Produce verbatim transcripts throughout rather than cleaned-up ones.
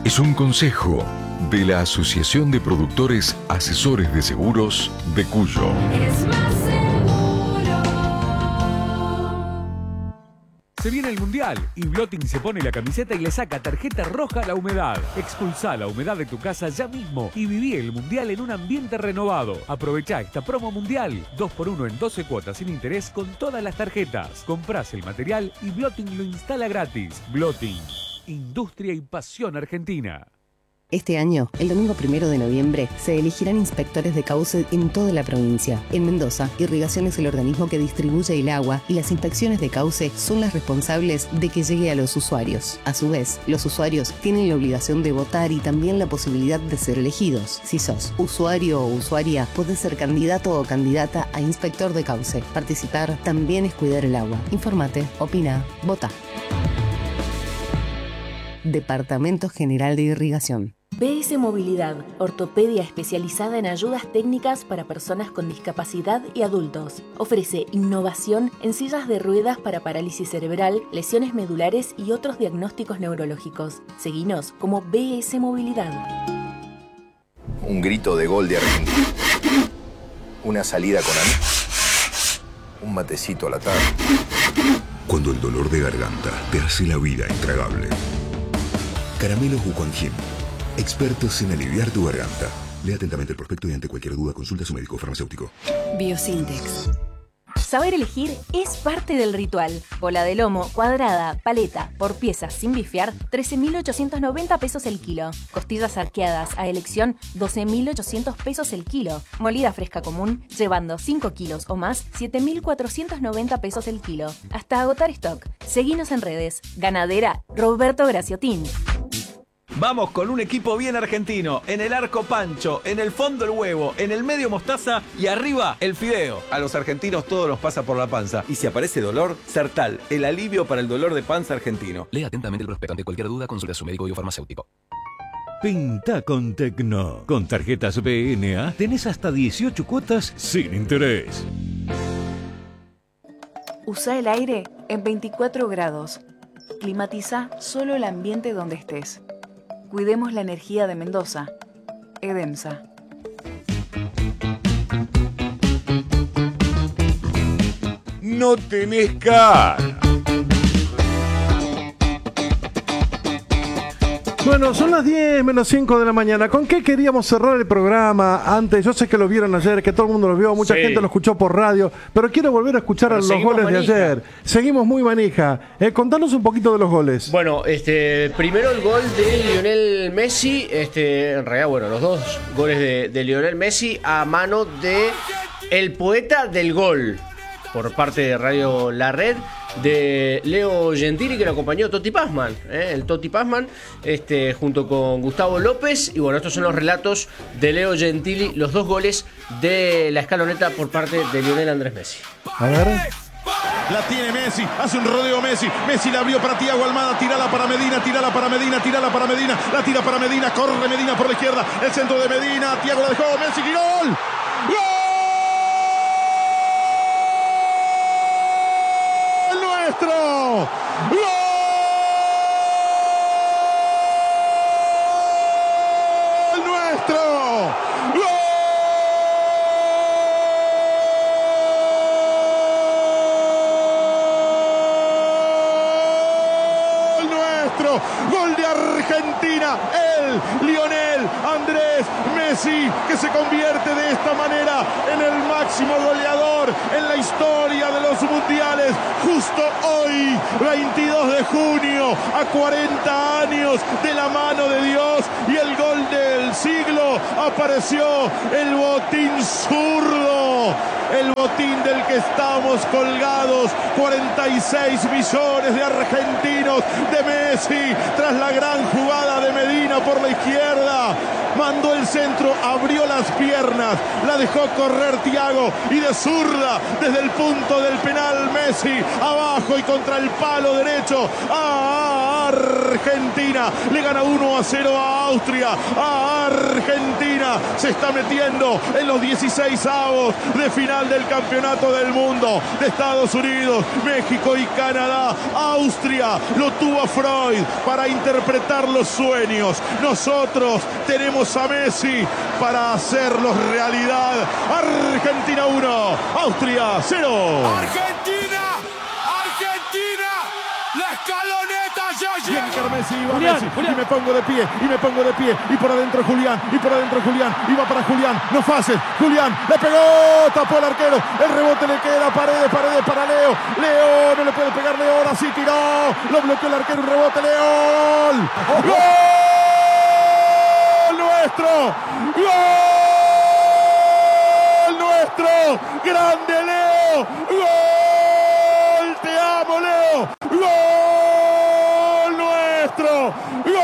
es un consejo de la Asociación de Productores Asesores de Seguros de Cuyo. Es más seguro. Se viene el Mundial y Blotting se pone la camiseta y le saca tarjeta roja a la humedad. Expulsá la humedad de tu casa ya mismo y viví el Mundial en un ambiente renovado. Aprovechá esta promo Mundial. dos por uno en doce cuotas sin interés con todas las tarjetas. Comprás el material y Blotting lo instala gratis. Blotting. Industria y pasión argentina. Este año, el domingo primero de noviembre, se elegirán inspectores de cauce en toda la provincia. En Mendoza, Irrigación es el organismo que distribuye el agua y las inspecciones de cauce son las responsables de que llegue a los usuarios. A su vez, los usuarios tienen la obligación de votar y también la posibilidad de ser elegidos. Si sos usuario o usuaria, podés ser candidato o candidata a inspector de cauce. Participar también es cuidar el agua. Infórmate, opina, vota. Departamento General de Irrigación. B S Movilidad, ortopedia especializada en ayudas técnicas para personas con discapacidad y adultos. Ofrece innovación en sillas de ruedas para parálisis cerebral, lesiones medulares y otros diagnósticos neurológicos. Seguinos como B S Movilidad. Un grito de gol de Argentina. Una salida con amigos. Un matecito a la tarde. Cuando el dolor de garganta te hace la vida intragable. Caramelos Wuquanjin. Expertos en aliviar tu garganta. Lea atentamente el prospecto y ante cualquier duda consulta a su médico farmacéutico. Biosintex. Saber elegir es parte del ritual. Bola de lomo, cuadrada, paleta, por piezas sin bifear, trece mil ochocientos noventa pesos el kilo. Costillas arqueadas a elección, doce mil ochocientos pesos el kilo. Molida fresca común, llevando cinco kilos o más, siete mil cuatrocientos noventa pesos el kilo. Hasta agotar stock. Seguinos en redes. Ganadera Roberto Graciotín. Vamos con un equipo bien argentino. En el arco Pancho, en el fondo el huevo, en el medio mostaza y arriba el fideo. A los argentinos todo nos pasa por la panza. Y si aparece dolor, Sertal, el alivio para el dolor de panza argentino. Lea atentamente el prospecto. Ante cualquier duda consulta a su médico o farmacéutico. Pinta con Tecno. Con tarjetas B N A tenés hasta dieciocho cuotas sin interés. Usa el aire en veinticuatro grados. Climatiza solo el ambiente donde estés. Cuidemos la energía de Mendoza. Edemsa. No tenés cara. Bueno, son las diez menos cinco de la mañana. ¿Con qué queríamos cerrar el programa antes? Yo sé que lo vieron ayer, que todo el mundo lo vio, mucha sí. gente lo escuchó por radio, pero quiero volver a escuchar pero a los goles manija. de ayer. Seguimos muy manija. Eh, contanos un poquito de los goles. Bueno, este, primero el gol de Lionel Messi, este, en realidad, bueno, los dos goles de, de Lionel Messi a mano de el poeta del gol, por parte de Radio La Red, de Leo Gentili, que lo acompañó Toti Pazman, ¿eh? el Toti Pazman, este, junto con Gustavo López. Y bueno, estos son los relatos de Leo Gentili, los dos goles de la escaloneta por parte de Lionel Andrés Messi. A ver. La tiene Messi, hace un rodeo Messi. Messi la abrió para Thiago Almada, tirala para Medina, tirala para Medina, tirala para Medina, la tira para Medina, corre Medina por la izquierda, el centro de Medina, Thiago la dejó, Messi, ¡gol! ¡Gol! ¡Nuestro! ¡Gol! ¡Nuestro! ¡Gol! ¡Nuestro! ¡Gol de Argentina! El Lionel Andrés Messi, que se convierte de esta manera en el máximo goleador en la historia de los mundiales. Justo hoy, veintidós de junio, a cuarenta años de la mano de Dios y el gol del siglo, apareció el botín zurdo. El botín del que estamos colgados, cuarenta y seis millones de argentinos de Messi, tras la gran jugada de Medina por la izquierda. Mandó el centro, abrió las piernas, la dejó correr Thiago y de zurda, desde el punto del penal, Messi, abajo y contra el palo derecho. ¡Ah! Argentina le gana uno a cero a Austria. A Argentina se está metiendo en los dieciséis avos de final del Campeonato del Mundo de Estados Unidos, México y Canadá. Austria lo tuvo a Freud para interpretar los sueños. Nosotros tenemos a Messi para hacerlos realidad. Argentina uno, Austria cero. Argentina, Argentina, la escaloneta ya Viene llegó. Messi, va Messi, y me pongo de pie, y me pongo de pie, y por adentro Julián, y por adentro Julián, y va para Julián, no fácil, Julián, le pegó, tapó el arquero, el rebote le queda, Paredes, Paredes para Leo, Leo, no le puede pegar Leo, ahora sí tiró, lo bloqueó el arquero, un rebote, Leo, ¡gol! ¡Nuestro! ¡Gol nuestro! ¡Grande Leo! ¡Gol! ¡Te amo, Leo! ¡Gol nuestro! ¡Gol!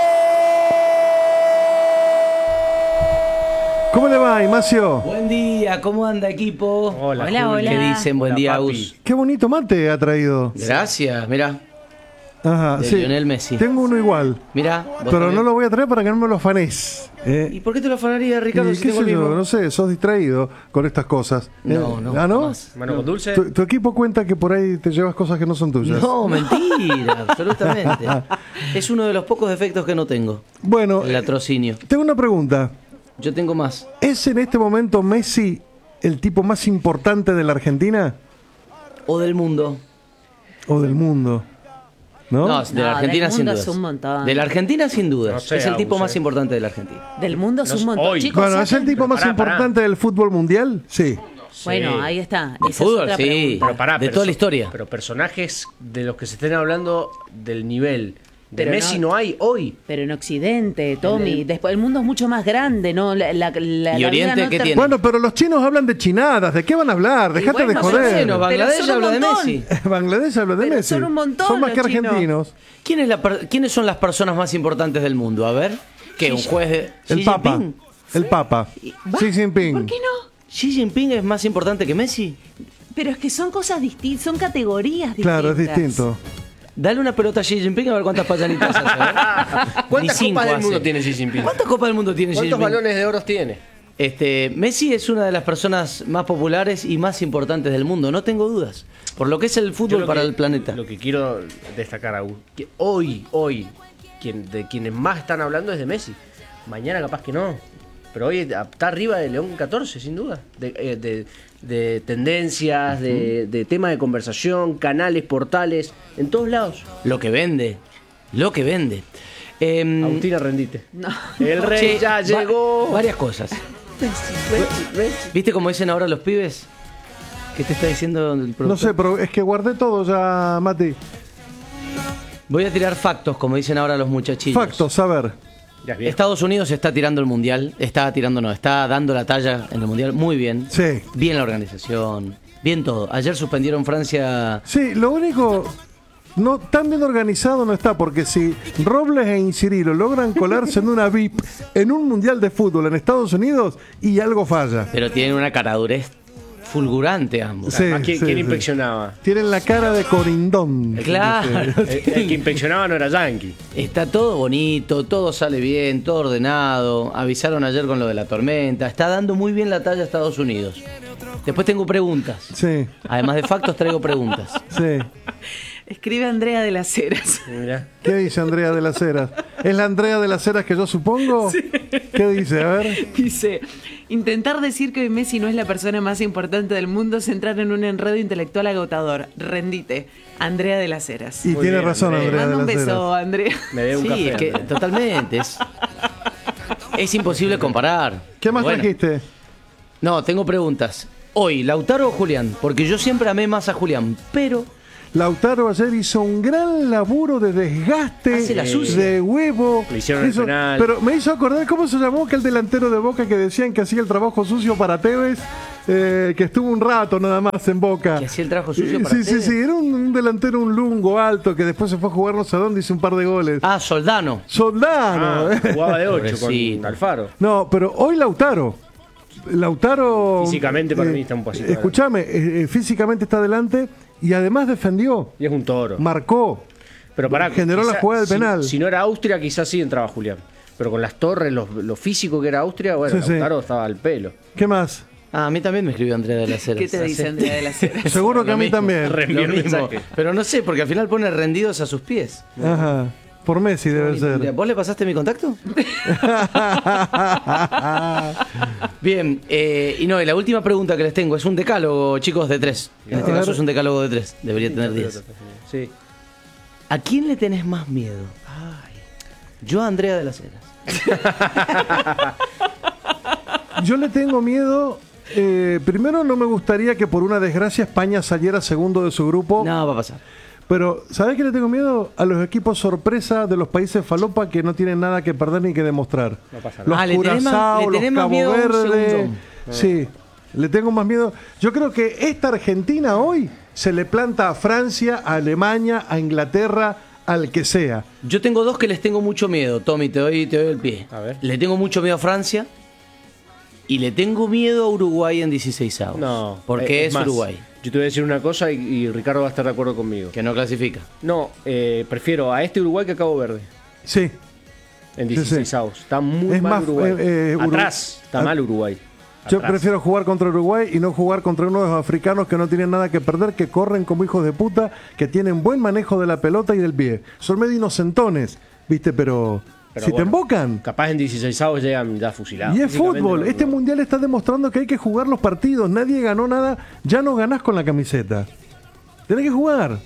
¿Cómo le va, Ignacio? Buen día, ¿cómo anda, equipo? Hola, hola, Juli. hola. ¿Qué dicen? Buen Hola, día, papi. Agus. Qué bonito mate ha traído. Gracias, mira. Ajá, De sí. Lionel Messi. Tengo uno igual. Mira. Pero no lo voy a traer para que no me lo afanés. Eh, ¿Y por qué te lo afanaría, Ricardo? y si qué tengo sé el yo, mismo? no sé, sos distraído con estas cosas. No, Eh, no, ¿Ah, no? jamás. Mano con dulce. Tu, tu equipo cuenta que por ahí te llevas cosas que no son tuyas. No, mentira, absolutamente. Es uno de los pocos defectos que no tengo. Bueno, El latrocinio. tengo una pregunta. Yo tengo más. ¿Es en este momento Messi el tipo más importante de la Argentina O del mundo. o del mundo? ¿No? No, de la No, Argentina del sin mundo dudas. es un montón. De la Argentina sin dudas. No sé, es el tipo Agus, más eh. importante de la Argentina. Del mundo es No un sé, montón. hoy. Chicos, Bueno, ¿es el saquen- tipo más pará, pará. importante del fútbol mundial? Sí. Bueno, Sí. ahí está. El Esa es fútbol, otra sí. pregunta. Pero pará, De perso- toda la historia. Pero personajes de los que se estén hablando del nivel de Pero Messi no, no- hay hoy. Pero en Occidente, Tommy, después el mundo es mucho más grande, ¿no? La, la, la- ¿Y la Oriente vida no qué ter- tiene? Bueno, pero los chinos hablan de chinadas. ¿De qué van a hablar? Dejate bueno, de pero joder. Bueno, Bangladesh son un habla de montón. Messi. Bangladesh habla de Pero Messi. son un montón Son más que los chinos. argentinos. ¿Quién es la per- ¿Quiénes son las personas más importantes del mundo? A ver. ¿Qué? ¿Un juez de El Xi Papa. Jinping? El Papa. Va, Xi Jinping. ¿Por qué no? ¿Xi Jinping es más importante que Messi? Pero es que son cosas distintas, son categorías distintas. Claro, es distinto. Dale una pelota a Xi Jinping a ver cuántas payanitas hace. a ver. Ni ¿Cuántas cinco copas del hace. mundo tiene Xi Jinping? ¿Cuántas copas del mundo tiene Xi ¿Cuántos Jinping? balones de oro tiene? Este, Messi es una de las personas más populares y más importantes del mundo, no tengo dudas. Por lo que es el Yo fútbol lo para que- el planeta. Lo que quiero destacar, Agus, que hoy, hoy, quien, de quienes más están hablando es de Messi. Mañana capaz que no. Pero hoy está arriba de León catorce, sin duda. De, eh, de- de tendencias, de, de temas de conversación, canales, portales, en todos lados. Lo que vende, lo que vende. Eh, Agustina, rendite. No. El rey che, ya va- llegó. varias cosas. ¿Viste cómo dicen ahora los pibes? ¿Qué te está diciendo el productor? No sé, pero es que guardé todo ya, Mati. Voy a tirar factos, como dicen ahora los muchachillos. Factos, a ver. Ya es viejo. Estados Unidos está tirando el mundial, está tirando no, está dando la talla en el mundial muy bien. Sí. Bien la organización, bien todo. Ayer suspendieron Francia. Sí, lo único, no tan bien organizado no está, porque si Robles e Incirilo logran colarse en una V I P en un mundial de fútbol en Estados Unidos y algo falla. Pero tienen una caradurez fulgurante ambos. Sí, Además, ¿quién, sí, quién sí. inspeccionaba? Tienen la cara de Corindón. Claro. El, el que inspeccionaba no era Yankee. Está todo bonito, todo sale bien, todo ordenado. Avisaron ayer con lo de la tormenta. Está dando muy bien la talla a Estados Unidos. Después tengo preguntas. Sí, Además de factos, traigo preguntas. sí. Escribe Andrea de las Heras. Mirá. ¿Qué dice Andrea de las Heras? ¿Es la Andrea de las Heras que yo supongo? ¿Qué dice? A ver. Dice, intentar decir que hoy Messi no es la persona más importante del mundo es entrar en un enredo intelectual agotador. Rendite. Andrea de las Heras. Y Muy tiene bien, razón Andrea. Andrea Manda de un las beso, Heras. Andrea. Me dé un Sí, café. es que Andrea. totalmente. Es, es imposible comparar. ¿Qué más Bueno, trajiste? No, tengo preguntas. Hoy, ¿Lautaro o Julián? Porque yo siempre amé más a Julián, pero Lautaro ayer hizo un gran laburo de desgaste, Hace la sucia. de huevo. Le hicieron el Hizo- penal. Pero me hizo acordar cómo se llamó aquel delantero de Boca que decían que hacía el trabajo sucio para Tevez, eh, que estuvo un rato nada más en Boca. que hacía el trabajo sucio Eh, para Sí, sí, Tevez. sí, era un, un delantero, un lungo alto, que después se fue a jugar no sé dónde, hizo un par de goles. Ah, Soldano. Soldano. Ah, jugaba de ocho Pobrecito. con Alfaro. No, pero hoy Lautaro. Lautaro. Físicamente para mí está un pasito Escúchame, eh, eh, físicamente está adelante y además defendió. Y es un toro. Marcó. Pero pará, generó quizá, la jugada del si, penal. Si no era Austria, quizás sí entraba Julián. Pero con las torres, lo, lo físico que era Austria, bueno, Sí, sí. Lautaro estaba al pelo. ¿Qué más? Ah, a mí también me escribió Andrea de las Heras. ¿Qué te dice Andrea de las Heras? Seguro que a mí también. Lo mismo. Pero no sé, porque al final pone rendidos a sus pies. Ajá. Por Messi debe ser. ¿Vos le pasaste mi contacto? Bien, eh, y no, y la última pregunta que les tengo es un decálogo, chicos, de tres. En este A caso ver. es un decálogo de tres. Debería tener diez. Sí. ¿A quién le tenés más miedo? Yo a Andrea de las Heras. Yo le tengo miedo. Eh, primero, no me gustaría que por una desgracia España saliera segundo de su grupo. No, va a pasar. Pero, ¿sabés qué le tengo miedo? A los equipos sorpresa de los países falopa que no tienen nada que perder ni que demostrar. No pasa nada. Los Ah, ¿le tenés más- Curazao, le los tenés más Cabo miedo a un Verde. segundo? Sí, le tengo más miedo. Yo creo que esta Argentina hoy se le planta a Francia, a Alemania, a Inglaterra, al que sea. Yo tengo dos que les tengo mucho miedo. Tommy, te doy, te doy el pie. A ver. Le tengo mucho miedo a Francia y le tengo miedo a Uruguay en dieciséis avos. No. Porque eh, es, más, Uruguay. Yo te voy a decir una cosa y, y Ricardo va a estar de acuerdo conmigo. Que no clasifica. No, eh, prefiero a este Uruguay que a Cabo Verde. Sí. En dieciséis avos. Está muy Es mal más, Uruguay. eh, eh, Uru- Atrás está a- mal Uruguay. Yo Atrás. prefiero jugar contra Uruguay y no jugar contra uno de los africanos que no tienen nada que perder, que corren como hijos de puta, que tienen buen manejo de la pelota y del pie. Son medio inocentones, ¿viste? Pero, Pero si bueno, te embocan. Capaz en dieciséis avos llegan ya fusilados. Y es Físicamente fútbol. no- Este no. mundial está demostrando que hay que jugar los partidos. Nadie ganó nada. Ya no ganás con la camiseta. Tenés que jugar.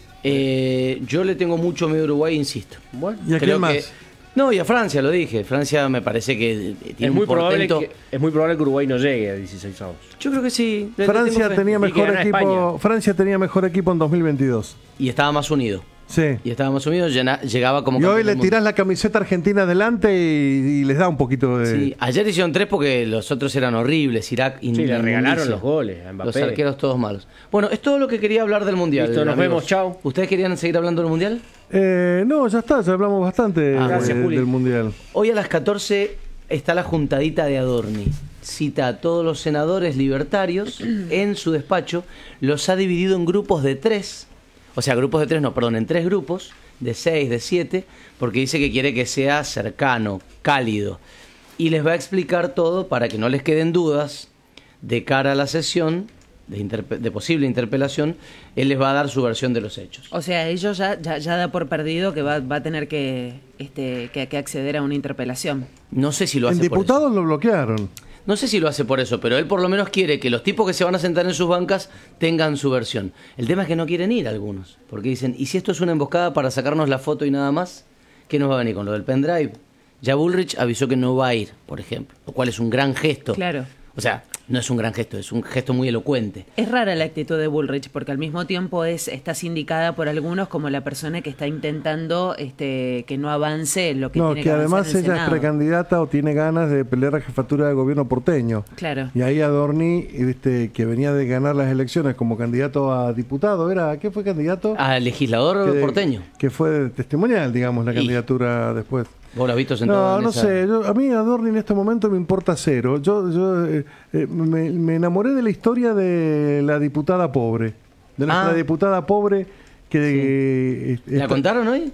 Eh, yo le tengo mucho miedo a Uruguay, insisto. Bueno, ¿Y a quién más? No, y a Francia, lo dije. Francia me parece que eh, tiene es muy, un probable portento. que, es muy probable que Uruguay no llegue a dieciséis avos. Yo creo que sí. le- le Francia tengo fe. tenía Y que mejor gana equipo. España. Francia tenía mejor equipo en dos mil veintidós. Y estaba más unido. Sí. Y estaba más unido, llena- llegaba como Y hoy campeón le del mundo. tirás la camiseta argentina adelante y, y les da un poquito de. Sí, ayer hicieron tres porque los otros eran horribles. Irak y Sí, le regalaron inmundicia. los goles a Mbappé. Los arqueros todos malos. Bueno, es todo lo que quería hablar del Mundial. Listo, nos amigos. vemos, chao. ¿Ustedes querían seguir hablando del Mundial? Eh, no, ya está, ya hablamos bastante Ah, eh, gracias, Juli. del mundial. Hoy a las catorce está la juntadita de Adorni. Cita a todos los senadores libertarios en su despacho. Los ha dividido en grupos de tres. O sea, grupos de tres, no, perdón, en tres grupos, de seis, de siete, porque dice que quiere que sea cercano, cálido. Y les va a explicar todo para que no les queden dudas de cara a la sesión de, interpe- de posible interpelación. Él les va a dar su versión de los hechos. O sea, ellos ya, ya, ya da por perdido que va, va a tener que, este, que, que acceder a una interpelación. No sé si lo hace En por eso. diputados lo bloquearon. No sé si lo hace por eso, pero él por lo menos quiere que los tipos que se van a sentar en sus bancas tengan su versión. El tema es que no quieren ir algunos, porque dicen, ¿y si esto es una emboscada para sacarnos la foto y nada más? ¿Qué nos va a venir con lo del pendrive? Ya Bullrich avisó que no va a ir, por ejemplo, lo cual es un gran gesto. Claro. O sea, no es un gran gesto, es un gesto muy elocuente. Es rara la actitud de Bullrich porque al mismo tiempo es está sindicada por algunos como la persona que está intentando este que no avance lo que No, tiene que que además avanzar en el ella es Senado. precandidata o tiene ganas de pelear a jefatura de gobierno porteño. Claro. Y ahí Adorni, este, que venía de ganar las elecciones como candidato a diputado, ¿era? ¿A qué fue candidato? A legislador Que- porteño. Que fue testimonial, digamos, la Y- candidatura después. ¿Vos lo has visto sentado No, en no esa- sé. Yo, a mí Adorni en este momento me importa cero. Yo, yo eh, eh, me, me enamoré de la historia de la diputada pobre. De nuestra Ah. diputada pobre que... eh, ¿La está- contaron hoy?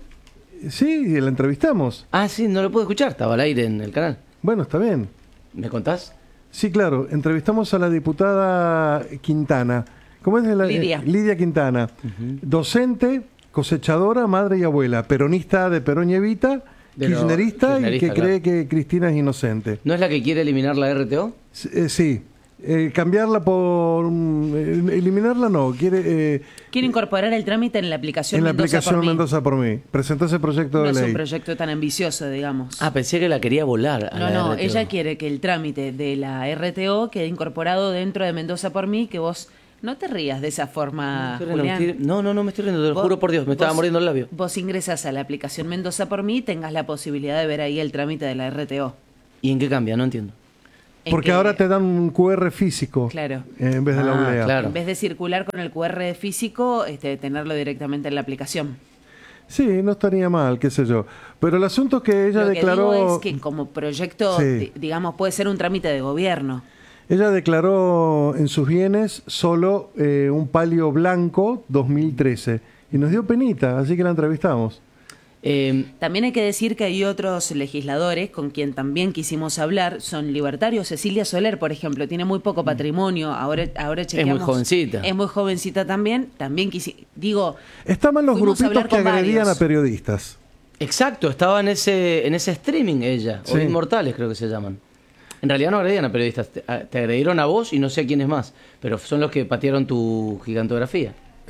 Sí, la entrevistamos. Ah, sí, no lo pude escuchar, estaba al aire en el canal. Bueno, está bien. ¿Me contás? Sí, claro. Entrevistamos a la diputada Quintana. ¿Cómo es? La, Lidia. eh, Lidia Quintana. Docente, cosechadora, madre y abuela. Peronista de Perón y Evita, De lo- kirchnerista, y kirchnerista, que claro. cree que Cristina es inocente. ¿No es la que quiere eliminar la R T O? S- eh, sí. Eh, cambiarla por... mm, eh, eliminarla no. Quiere... eh, Quiere incorporar el trámite en la aplicación en la Mendoza aplicación por mí. Mendoza por mí. Presentó ese proyecto No de es ley. un proyecto tan ambicioso, digamos. Ah, pensé que la quería volar. a No, la no, R T O. ella quiere que el trámite de la R T O quede incorporado dentro de Mendoza por mí, que vos no te rías de esa forma, Estoy riendo, Julián. estoy- No, no, no me estoy riendo, te lo Vos- juro por Dios, me estaba vos- mordiendo el labio. Vos ingresas a la aplicación Mendoza por mí y tengas la posibilidad de ver ahí el trámite de la R T O. ¿Y en qué cambia? No entiendo. En Porque que- ahora te dan un Q R físico. Claro. eh, en vez de la Ah, U D A. claro. En vez de circular con el Q R físico, este, tenerlo directamente en la aplicación. Sí, no estaría mal, qué sé yo. Pero el asunto es que ella Lo que declaró... digo es que como proyecto, Sí. di- digamos, puede ser un trámite de gobierno. Ella declaró en sus bienes solo eh, un palio blanco dos mil trece y nos dio penita, así que la entrevistamos. Eh, También hay que decir que hay otros legisladores con quien también quisimos hablar, son libertarios. Cecilia Soler, por ejemplo, tiene muy poco patrimonio, ahora, ahora chequeamos. Es muy jovencita. Es muy jovencita también, también quisi, digo... Estaban los fuimos a grupitos hablar que con agredían varios. a periodistas. Exacto, estaba en ese, en ese streaming ella, Sí. o Inmortales creo que se llaman. En realidad no agredían a periodistas, te, a- te agredieron a vos y no sé a quién es más, pero son los que patearon tu gigantografía.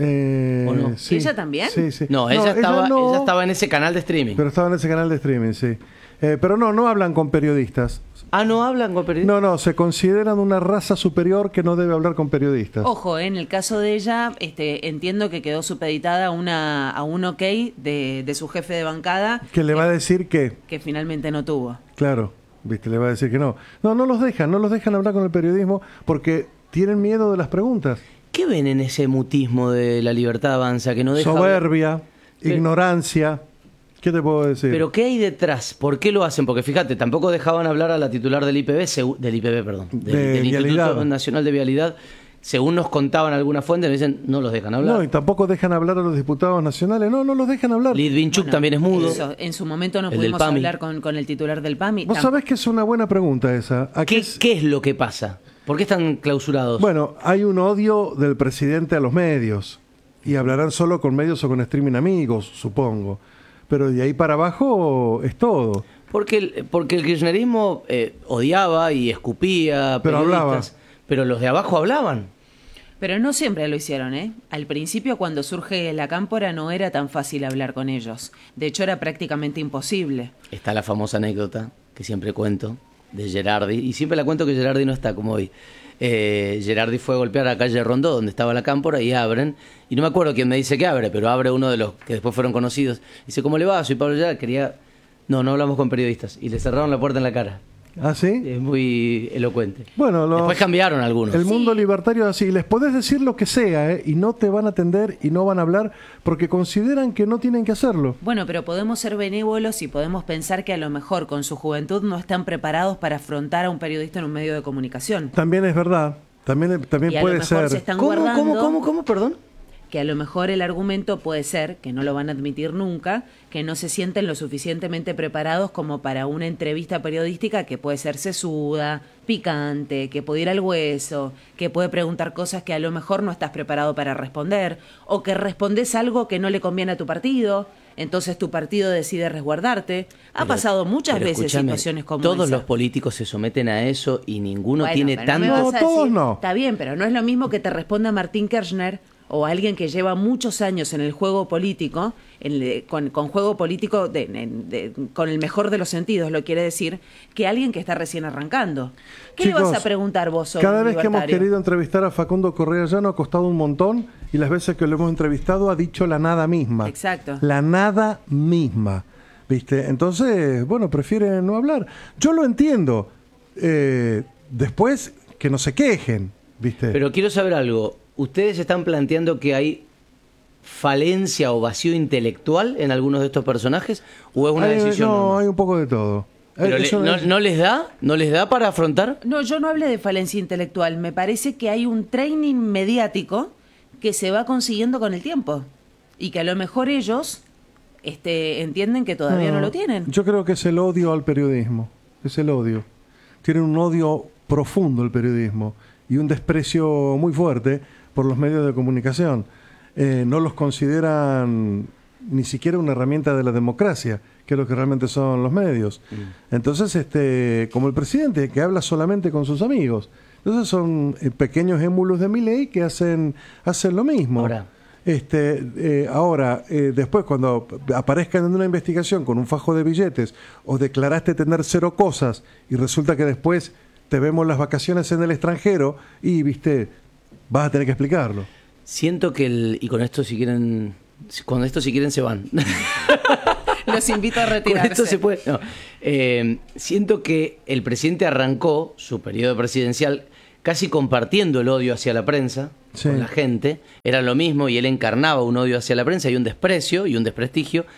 Eh, ¿O no? sí. ¿Ella también? Sí, sí. No, ella, estaba, no, ella estaba en ese canal de streaming. Pero estaba en ese canal de streaming, sí. Eh, pero no, no hablan con periodistas. Ah, ¿no hablan con periodistas? No, no, se consideran una raza superior que no debe hablar con periodistas. Ojo, en el caso de ella, este, entiendo que quedó supeditada a, una, a un ok de, de su jefe de bancada Que le va a decir que, que finalmente no tuvo. claro, viste, le va a decir que no. No, no los dejan, no los dejan hablar con el periodismo porque tienen miedo de las preguntas. ¿Qué ven en ese mutismo de la libertad avanza que no deja hablar? Soberbia, Pero- ignorancia. ¿Qué te puedo decir? Pero ¿qué hay detrás? ¿Por qué lo hacen? Porque fíjate, tampoco dejaban hablar a la titular del I P B, segu- del I P B, perdón, del, De del Vialidad. Instituto Nacional de Vialidad. Según nos contaban algunas fuentes, me dicen, no los dejan hablar. No, y tampoco dejan hablar a los diputados nacionales. No, no los dejan hablar. Litvinchuk también es mudo. Eso, en su momento nos El del pudimos PAMI. hablar con, con el titular del PAMI. Vos Tam- sabés que es una buena pregunta esa. ¿A ¿Qué, qué es- qué es lo que pasa? ¿Por qué están clausurados? Bueno, hay un odio del presidente a los medios. Y hablarán solo con medios o con streaming amigos, supongo. Pero de ahí para abajo es todo. Porque el, porque el kirchnerismo eh, odiaba y escupía Pero periodistas, pero los de abajo hablaban. Pero no siempre lo hicieron, ¿eh? Al principio, cuando surge la cámpora, no era tan fácil hablar con ellos. De hecho, era prácticamente imposible. Está la famosa anécdota que siempre cuento de Gerardi, y siempre la cuento que Gerardi no está como hoy. Eh, Gerardi fue a golpear a la calle Rondó, donde estaba la cámpora, y abren, y no me acuerdo quién me dice que abre, pero abre uno de los que después fueron conocidos. Dice, ¿cómo le va? Soy Pablo Gerardi, quería... No, no hablamos con periodistas, y le cerraron la puerta en la cara. ¿Ah, sí? Es muy elocuente. Bueno, los- Después cambiaron algunos. el mundo libertario es así. Les podés decir lo que sea, ¿eh? Y no te van a atender y no van a hablar porque consideran que no tienen que hacerlo. Bueno, pero podemos ser benévolos y podemos pensar que a lo mejor con su juventud no están preparados para afrontar a un periodista en un medio de comunicación. También es verdad. También, también Y a puede lo mejor ser. se están ¿Cómo, guardando... cómo, cómo, cómo, perdón? Que a lo mejor el argumento puede ser, que no lo van a admitir nunca, que no se sienten lo suficientemente preparados como para una entrevista periodística que puede ser sesuda, picante, que puede ir al hueso, que puede preguntar cosas que a lo mejor no estás preparado para responder, o que respondes algo que no le conviene a tu partido, entonces tu partido decide resguardarte. Ha Pero- pasado muchas pero veces escúchame, situaciones como todos esa. los políticos se someten a eso y ninguno Bueno, tiene pero no me tanto... vas a decir- Está bien, pero no es lo mismo que te responda Martín Kirchner o alguien que lleva muchos años en el juego político, en el- con, con juego político de- en- de- con el mejor de los sentidos, lo quiere decir, que alguien que está recién arrancando. ¿Qué Chicos, le vas a preguntar vos sobre Cada un vez que hemos libertario? querido entrevistar a Facundo Correa Llano ha costado un montón y las veces que lo hemos entrevistado ha dicho la nada misma. Exacto. La nada misma. ¿Viste? Entonces, bueno, prefiere no hablar. Yo lo entiendo. Eh, después, que no se quejen. ¿Viste? Pero quiero saber algo. ¿Ustedes están planteando que hay falencia o vacío intelectual en algunos de estos personajes? ¿O es una Hay- decisión No, normal? hay un poco de todo. Pero Eh, le- eso no, es- ¿no les da? ¿No les da para afrontar? No, yo no hablé de falencia intelectual. Me parece que hay un training mediático que se va consiguiendo con el tiempo. Y que a lo mejor ellos este, entienden que todavía no, lo tienen. Yo creo que es el odio al periodismo. Es el odio. Tienen un odio profundo el periodismo y un desprecio muy fuerte por los medios de comunicación. Eh, no los consideran ni siquiera una herramienta de la democracia, que es lo que realmente son los medios. Entonces, este, como el presidente, que habla solamente con sus amigos. Entonces son eh, pequeños émulos de Milei que hacen, hacen lo mismo. Ahora. Este, eh, ahora, eh, después cuando aparezcan en una investigación con un fajo de billetes o declaraste tener cero cosas y resulta que después te vemos las vacaciones en el extranjero y, viste, vas a tener que explicarlo. Siento que el... Y con esto si quieren... Con esto si quieren se van. Los invito a Con retirarse. esto se puede... no. Eh, siento que el presidente arrancó su periodo presidencial casi compartiendo el odio hacia la prensa Sí. con la gente. Era lo mismo y él encarnaba un odio hacia la prensa y un desprecio y un desprestigio.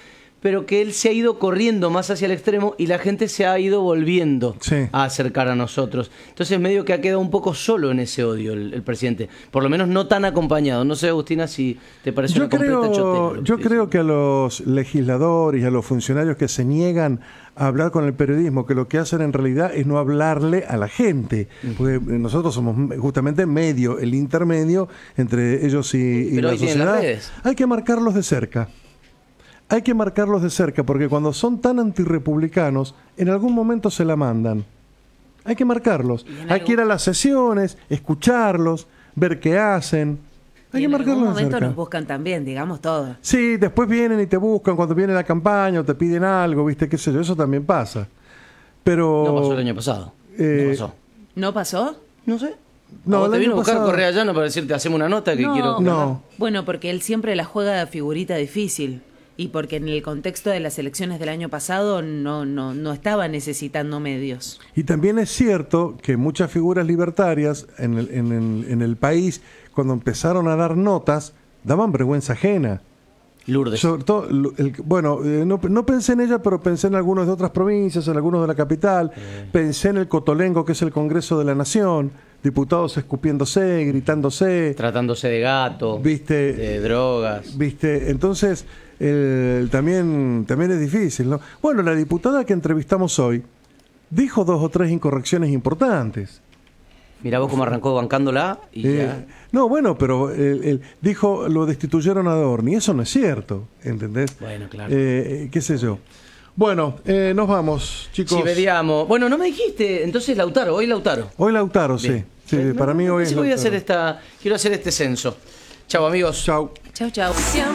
pero que él se ha ido corriendo más hacia el extremo y la gente se ha ido volviendo sí. a acercar a nosotros. Entonces medio que ha quedado un poco solo en ese odio el, el presidente, por lo menos no tan acompañado. No sé, Agustina, si te parece yo una completa creo, chotera. Yo creo que a los legisladores y a los funcionarios que se niegan a hablar con el periodismo, que lo que hacen en realidad es no hablarle a la gente, porque nosotros somos justamente medio, el intermedio entre ellos y, y Pero la hoy tienen sociedad. las redes. Hay que marcarlos de cerca. Hay que marcarlos de cerca, porque cuando son tan antirrepublicanos, en algún momento se la mandan. Hay que marcarlos. Hay que ir a las sesiones, escucharlos, ver qué hacen. Hay y que en marcarlos algún de momento cerca. nos buscan también, digamos todo. Sí, después vienen y te buscan cuando viene la campaña o te piden algo, ¿viste? ¿Qué sé yo? Eso también pasa. Pero... No pasó el año pasado. Eh, no pasó. ¿No pasó? No sé. No, No, el te año vino a buscar pasado- Correa Llano para decirte, hacemos una nota que No. quiero... No. Bueno, porque él siempre la juega de figurita difícil. Y porque en el contexto de las elecciones del año pasado no, no, no estaba necesitando medios. Y también es cierto que muchas figuras libertarias en el, en el, en el país, cuando empezaron a dar notas, daban vergüenza ajena. Lourdes. Sobre todo, lo- el- bueno, eh, no, no pensé en ella, pero pensé en algunos de otras provincias, en algunos de la capital. Pensé en el Cotolengo, que es el Congreso de la Nación, diputados escupiéndose, gritándose. Tratándose de gato, ¿viste? de drogas. ¿Viste? Entonces, el- también, también es difícil, ¿no? Bueno, la diputada que entrevistamos hoy dijo dos o tres incorrecciones importantes. Mirá vos cómo arrancó bancándola y Eh, ya... No, bueno, pero él, él dijo, lo destituyeron a Adorni. Eso no es cierto, ¿entendés? Bueno, claro. Eh, qué sé yo. Bueno, eh, nos vamos, chicos. Sí, veríamos. Bueno, no me dijiste, entonces Lautaro, hoy Lautaro. Hoy Lautaro, sí. Bien. sí No, para mí no, hoy sí es voy a Lautaro. hacer esta, quiero hacer este censo. Chau, amigos. Chau. Chau, chau.